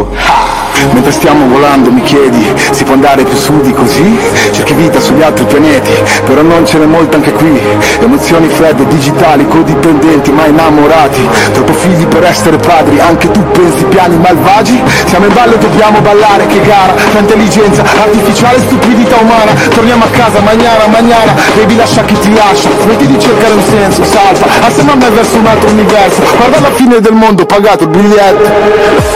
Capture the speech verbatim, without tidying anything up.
tu. Mentre stiamo volando mi chiedi, si può andare più su di così? Cerchi vita sugli altri pianeti, però non ce n'è molta anche qui. Emozioni fredde, digitali, codipendenti, ma innamorati. Troppo figli per essere padri, anche tu pensi piani malvagi? Siamo in ballo e dobbiamo ballare, che gara, la intelligenza artificiale, stupidità umana. Torniamo a casa, mañana, mañana, baby lascia chi ti lascia. Smetti di cercare un senso, salta, assieme a me verso un altro universo. Guarda la fine del mondo, pagato il biglietto.